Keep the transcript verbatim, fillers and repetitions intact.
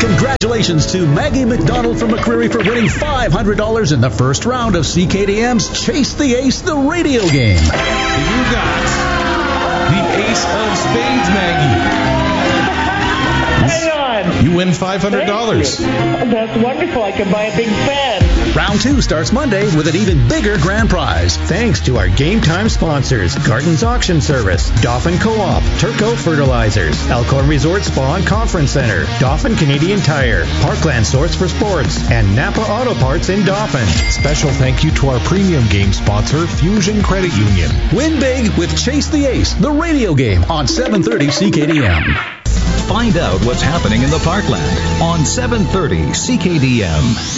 Congratulations to Maggie McDonald from McCreary for winning five hundred dollars in the first round of C K D M's Chase the Ace, the radio game. You got the Ace of Spades, Maggie. Hang on. You win five hundred dollars. That's wonderful. I can buy a big fan. Round two starts Monday with an even bigger grand prize. Thanks to our Game Time sponsors, Garton's Auction Service, Dauphin Co-op, Turco Fertilizers, Elkhorn Resort Spa and Conference Center, Dauphin Canadian Tire, Parkland Source for Sports, and Napa Auto Parts in Dauphin. Special thank you to our premium game sponsor, Fusion Credit Union. Win big with Chase the Ace, the radio game on seven thirty C K D M. Find out what's happening in the Parkland on seven thirty C K D M.